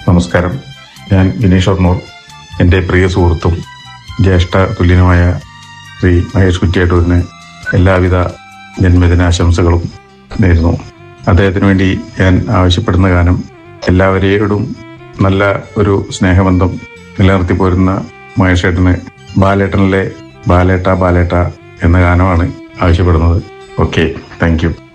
നമസ്കാരം. ഞാൻ വിനീഷ് ഷൊർണൂർ. എൻ്റെ പ്രിയ സുഹൃത്തും ജ്യേഷ്ഠ തുല്യനുമായ ശ്രീ മഹേഷ് കുറ്റ്യാട്ടൂരിന് എല്ലാവിധ ജന്മദിനാശംസകളും നേരുന്നു. അദ്ദേഹത്തിന് വേണ്ടി ഞാൻ ആവശ്യപ്പെടുന്ന ഗാനം എല്ലാവരെയോടും നല്ല ഒരു സ്നേഹബന്ധം നിലനിർത്തി പോരുന്ന മഹേഷേട്ടന് ബാലേട്ടനിലെ ബാലേട്ട ബാലേട്ട എന്ന ഗാനമാണ് ആവശ്യപ്പെടുന്നത്. Okay, thank you.